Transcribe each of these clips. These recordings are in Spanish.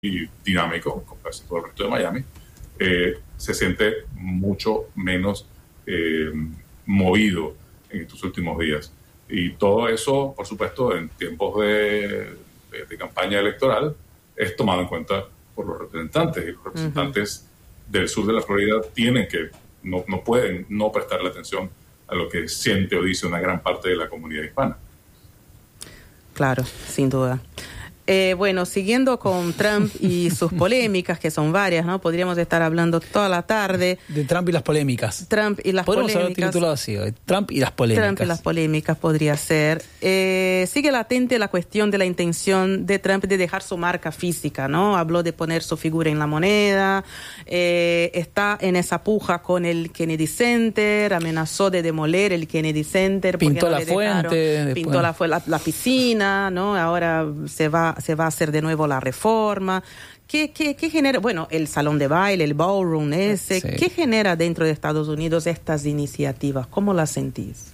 dinámico, como casi todo el resto de Miami, se siente mucho menos movido en estos últimos días. Y todo eso, por supuesto, en tiempos de campaña electoral, es tomado en cuenta por los representantes. Y los representantes del sur de la Florida tienen que, no pueden no prestarle atención a lo que siente o dice una gran parte de la comunidad hispana. Claro, sin duda. Bueno, siguiendo con Trump y sus polémicas, que son varias, ¿no? Podríamos estar hablando toda la tarde. De Trump y las polémicas. Podríamos haber titulado así, Trump y las polémicas. Trump y las polémicas podría ser. Sigue latente la cuestión de la intención de Trump de dejar su marca física, ¿no? Habló de poner su figura en la moneda, está en esa puja con el Kennedy Center, amenazó de demoler el Kennedy Center. Pintó la fuente. Pintó la piscina, ¿no? Ahora se va a hacer de nuevo la reforma. ¿Qué genera? Bueno, el salón de baile, el ballroom ese. Sí. ¿Qué genera dentro de Estados Unidos estas iniciativas? ¿Cómo las sentís?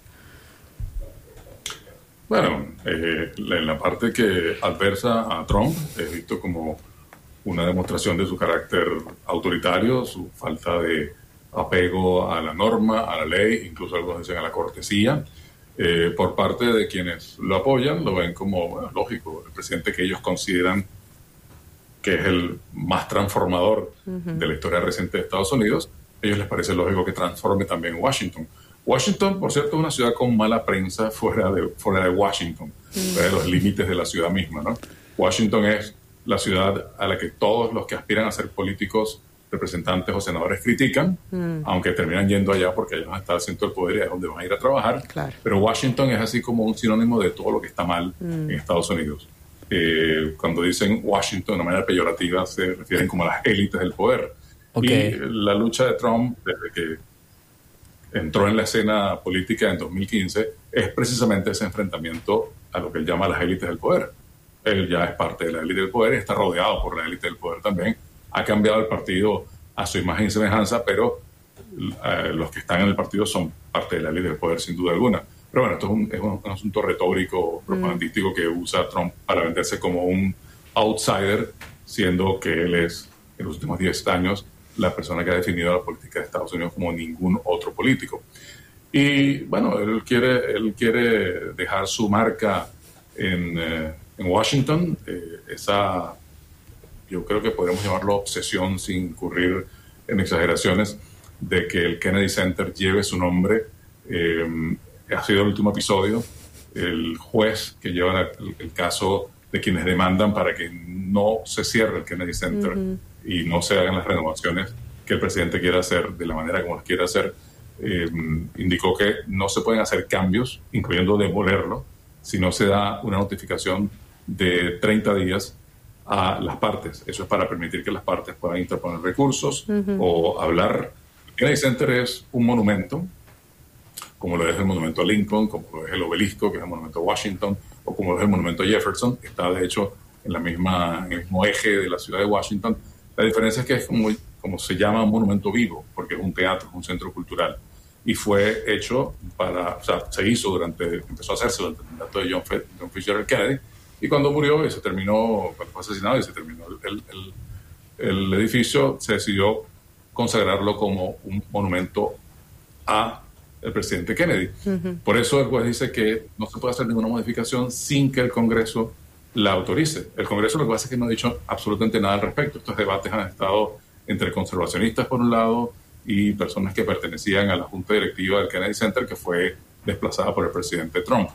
Bueno, en la parte que adversa a Trump es visto como una demostración de su carácter autoritario, su falta de apego a la norma, a la ley, incluso algunos dicen a la cortesía. Por parte de quienes lo apoyan, lo ven como, bueno, lógico, el presidente que ellos consideran que es el más transformador de la historia reciente de Estados Unidos. A ellos les parece lógico que transforme también Washington. Washington, por cierto, es una ciudad con mala prensa fuera de Washington, fuera de los límites de la ciudad misma, ¿no? Washington es la ciudad a la que todos los que aspiran a ser políticos, representantes o senadores critican, aunque terminan yendo allá porque allá van a estar haciendo el poder y es donde van a ir a trabajar. Claro. Pero Washington es así como un sinónimo de todo lo que está mal en Estados Unidos. Cuando dicen Washington de una manera peyorativa se refieren como a las élites del poder. Okay. Y la lucha de Trump desde que entró en la escena política en 2015 es precisamente ese enfrentamiento a lo que él llama las élites del poder. Él ya es parte de la élite del poder y está rodeado por la élite del poder también. Ha cambiado el partido a su imagen y semejanza, pero los que están en el partido son parte de la élite del poder, sin duda alguna. Pero bueno, esto es un asunto retórico, propagandístico que usa Trump para venderse como un outsider, siendo que él es, en los últimos 10 años, la persona que ha definido la política de Estados Unidos como ningún otro político. Y bueno, él quiere dejar su marca en Washington, yo creo que podemos llamarlo obsesión sin incurrir en exageraciones, de que el Kennedy Center lleve su nombre. Ha sido el último episodio. El juez que lleva el caso de quienes demandan para que no se cierre el Kennedy Center y no se hagan las renovaciones que el presidente quiere hacer de la manera como las quiere hacer, indicó que no se pueden hacer cambios, incluyendo demolerlo, si no se da una notificación de 30 días a las partes. Eso es para permitir que las partes puedan interponer recursos o hablar. El Kennedy Center es un monumento, como lo es el monumento a Lincoln, como lo es el obelisco, que es el monumento a Washington, o como lo es el monumento a Jefferson, que está de hecho en el mismo eje de la ciudad de Washington. La diferencia es que es como se llama un monumento vivo, porque es un teatro, es un centro cultural. Y fue hecho empezó a hacerse durante el mandato de John Fitzgerald Kennedy, y cuando murió y cuando fue asesinado y se terminó el edificio, se decidió consagrarlo como un monumento a el presidente Kennedy. Por eso el juez dice que no se puede hacer ninguna modificación sin que el Congreso la autorice. El Congreso lo que pasa es que no ha dicho absolutamente nada al respecto. Estos debates han estado entre conservacionistas por un lado y personas que pertenecían a la junta directiva del Kennedy Center, que fue desplazada por el presidente Trump.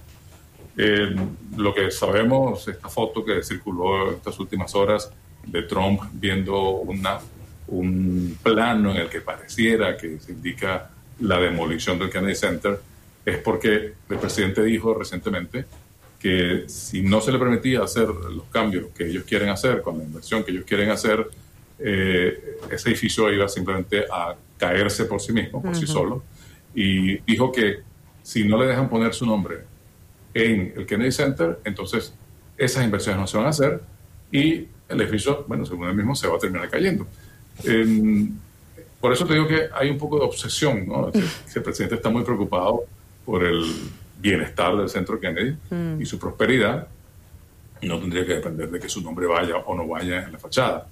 Lo que sabemos, esta foto que circuló en estas últimas horas de Trump viendo un plano en el que pareciera que se indica la demolición del Kennedy Center, es porque el presidente dijo recientemente que si no se le permitía hacer los cambios que ellos quieren hacer, con la inversión que ellos quieren hacer, ese edificio iba simplemente a caerse por sí mismo, por sí solo, y dijo que si no le dejan poner su nombre en el Kennedy Center, entonces esas inversiones no se van a hacer y el edificio, bueno, según él mismo, se va a terminar cayendo. Por eso te digo que hay un poco de obsesión, ¿no? El presidente está muy preocupado por el bienestar del centro Kennedy y su prosperidad, no tendría que depender de que su nombre vaya o no vaya en la fachada.